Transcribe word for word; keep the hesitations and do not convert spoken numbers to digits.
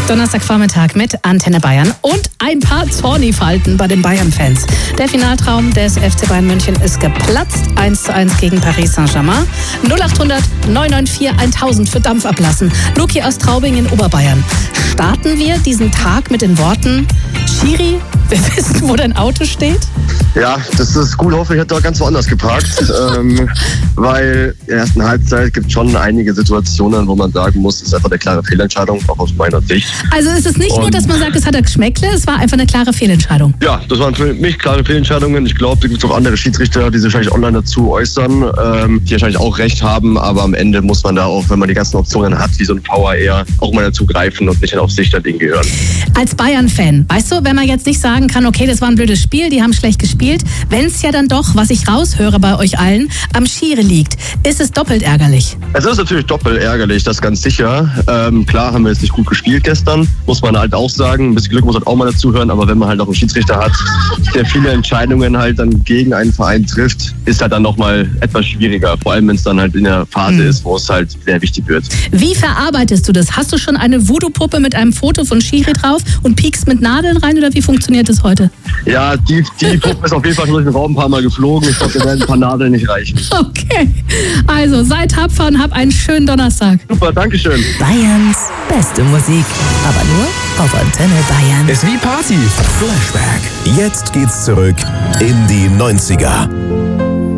Donnerstagvormittag mit Antenne Bayern und ein paar Zornifalten bei den Bayern-Fans. Der Finaltraum des F C Bayern München ist geplatzt. eins zu eins gegen Paris Saint-Germain. null acht hundert neun neun vier tausend für Dampf ablassen. Luki aus Straubing in Oberbayern. Starten wir diesen Tag mit den Worten: Schiri, wir wissen, wo dein Auto steht? Ja, das ist gut. Hoffe, ich hätte da ganz woanders geparkt. ähm, weil in der ersten Halbzeit gibt es schon einige Situationen, wo man sagen muss, es ist einfach eine klare Fehlentscheidung, auch aus meiner Sicht. Also ist es nicht Und nur, dass man sagt, es hat ein Geschmäckle, es war einfach eine klare Fehlentscheidung. Ja, das waren für mich klare Fehlentscheidungen. Ich glaube, da gibt es auch andere Schiedsrichter, die sich wahrscheinlich online dazu äußern, ähm, die wahrscheinlich auch recht haben. Aber am Ende muss man da auch, wenn man die ganzen Optionen hat, wie so ein V A R, auch mal dazu greifen und nicht auf sich das Ding gehören. Als Bayern-Fan, weißt du, wenn man jetzt nicht sagen kann, okay, das war ein blödes Spiel, die haben schlecht gespielt, wenn es ja dann doch, was ich raushöre bei euch allen, am Schiri liegt, ist es doppelt ärgerlich. Es ist natürlich doppelt ärgerlich, das ganz sicher. Ähm, klar haben wir jetzt nicht gut gespielt gestern, muss man halt auch sagen. Ein bisschen Glück muss halt auch mal dazuhören, aber wenn man halt auch einen Schiedsrichter hat, der viele Entscheidungen halt dann gegen einen Verein trifft, ist halt dann nochmal etwas schwieriger. Vor allem, wenn es dann halt in der Phase mhm. ist, wo es halt sehr wichtig wird. Wie verarbeitest du das? Hast du schon eine Voodoo-Puppe mit einem Foto von Schiri drauf und piekst mit Nadeln rein oder wie funktioniert das heute? Ja, die, die Puppe ist auf jeden Fall schon durch den Raum ein paar Mal geflogen. Ich glaube, da werden ein paar Nadeln nicht reichen. Okay, also sei tapfer und hab einen schönen Donnerstag. Super, Dankeschön. Bayerns beste Musik, aber nur auf Antenne Bayern. Ist wie Party. Flashback. Jetzt geht's zurück in die neunziger.